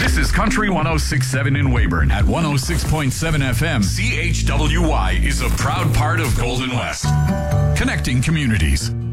This is Country 106.7 in Weyburn. At 106.7 FM, CHWY is a proud part of Golden West. Connecting communities.